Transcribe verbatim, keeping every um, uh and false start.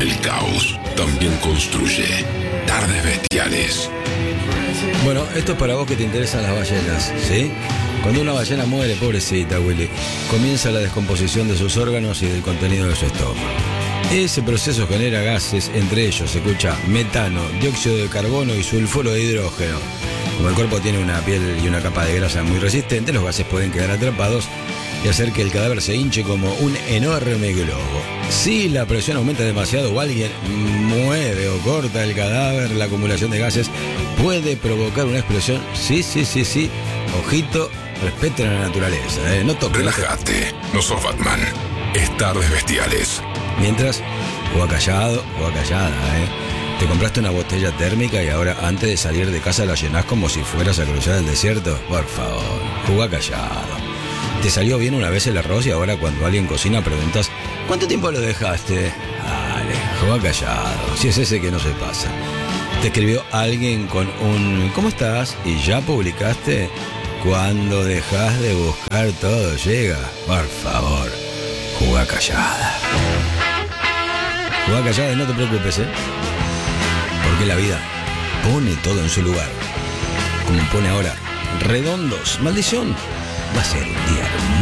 El caos también construye. Tardes bestiales. Bueno, esto es para vos que te interesan las ballenas, ¿sí? Cuando una ballena muere, pobrecita, Willy, comienza la descomposición de sus órganos y del contenido de su estómago. Ese proceso genera gases, entre ellos se escucha metano, dióxido de carbono y sulfuro de hidrógeno. Como el cuerpo tiene una piel y una capa de grasa muy resistente, los gases pueden quedar atrapados y hacer que el cadáver se hinche como un enorme globo. Si la presión aumenta demasiado o alguien mueve o corta el cadáver, la acumulación de gases puede provocar una explosión. Sí, sí, sí, sí. Ojito, respeten a la naturaleza, ¿eh? No toques. Relájate, no sos Batman. Es Tardes Bestiales. Mientras, juega callado, juega callada, ¿eh? Te compraste una botella térmica y ahora antes de salir de casa la llenás como si fueras a cruzar el desierto. Por favor, juega callado. Te salió bien una vez el arroz y ahora cuando alguien cocina preguntas ¿cuánto tiempo lo dejaste? Dale, juega callado, si es ese que no se pasa. Te escribió alguien con un ¿cómo estás? Y ya publicaste. Cuando dejas de buscar todo llega. Por favor, juega callada. Juega callada y no te preocupes, ¿eh? Porque la vida pone todo en su lugar. Como pone ahora Redondos. Maldición. Va a ser un día hermoso.